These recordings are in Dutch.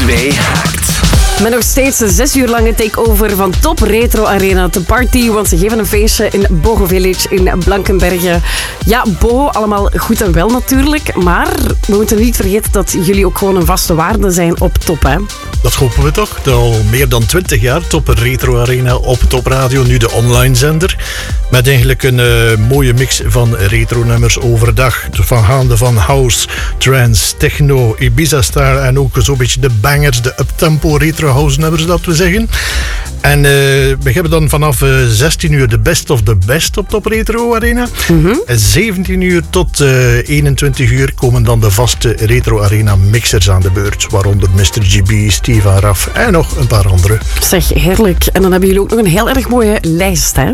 2 Hacked. Met nog steeds een 6 uur lange takeover van Top Retro Arena te party. Want ze geven een feestje in Boho Village in Blankenberge. Ja, Boho, allemaal goed en wel natuurlijk. Maar we moeten niet vergeten dat jullie ook gewoon een vaste waarde zijn op Top, hè? Dat hopen we toch. Al meer dan 20 jaar Top Retro Arena op Top Radio. Nu de online zender. Met eigenlijk een mooie mix van retro-nummers overdag. Van gaande van house, trance, techno, Ibiza-style en ook zo'n beetje de bangers, de uptempo retro house nummers, dat we zeggen. En we hebben dan vanaf 16 uur de best of the best op Top Retro Arena. En 17 uur tot 21 uur komen dan de vaste Retro Arena mixers aan de beurt. Waaronder Mr. GB, Steve en Raf en nog een paar andere. Zeg, heerlijk. En dan hebben jullie ook nog een heel erg mooie lijst, hè?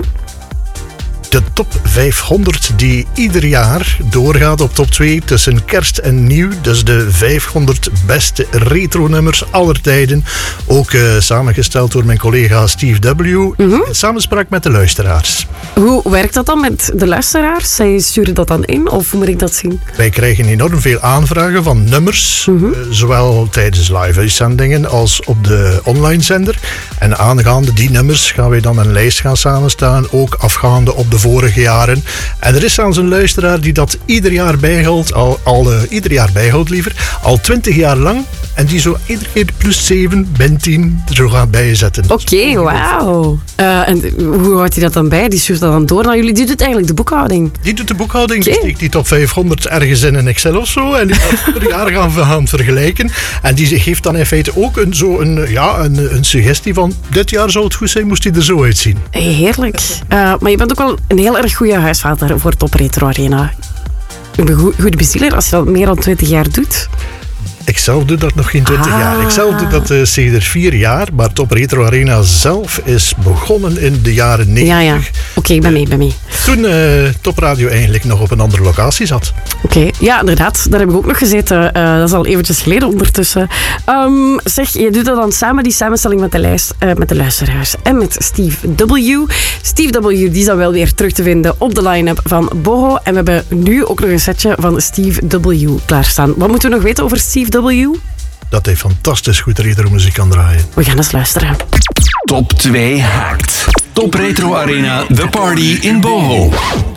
De top 500 die ieder jaar doorgaat op top 2 tussen kerst en nieuw. Dus de 500 beste retro-nummers aller tijden. Ook samengesteld door mijn collega Steve W. In samenspraak met de luisteraars. Hoe werkt dat dan met de luisteraars? Zij sturen dat dan in, of hoe moet ik dat zien? Wij krijgen enorm veel aanvragen van nummers. Zowel tijdens live-uitzendingen als op de online zender. En aangaande die nummers gaan wij dan een lijst gaan samenstellen. Ook afgaande op de vorige jaren. En er is zelfs een luisteraar die dat ieder jaar bijhoudt. Ieder jaar bijhoudt liever. Al 20 jaar lang. En die zo iedere keer plus 7, min 10 zo gaat bijzetten. Oké, wauw. En hoe houdt hij dat dan bij? Die stuurt dat dan door naar jullie. Die doet eigenlijk de boekhouding. Die doet de boekhouding. Die steekt die top 500 ergens in een Excel of zo. En die gaat per jaar gaan vergelijken. En die geeft dan in feite ook een suggestie van dit jaar zou het goed zijn, moest hij er zo uitzien. Heerlijk. Maar je bent ook wel een heel erg goede huisvader voor Top Retro Arena. Ik ben goed bezieler als je dat meer dan 20 jaar doet. Ik zelf doe dat nog geen 20 jaar. Ik zelf doe dat sinds 4 jaar. Maar Top Retro Arena zelf is begonnen in de jaren 90. Ja. Oké, ik ben mee. Toen Top Radio eigenlijk nog op een andere locatie zat. Oké, ja, inderdaad. Daar heb ik ook nog gezeten. Dat is al eventjes geleden ondertussen. Zeg, je doet dat dan samen, die samenstelling met de lijst, met de luisteraars en met Steve W. Steve W. die is dan wel weer terug te vinden op de line-up van Boho. En we hebben nu ook nog een setje van Steve W. klaarstaan. Wat moeten we nog weten over Steve W? Dat hij fantastisch goed retro muziek kan draaien. We gaan eens luisteren. Top 2 Hacked. Top Retro Arena, The Party in Boho.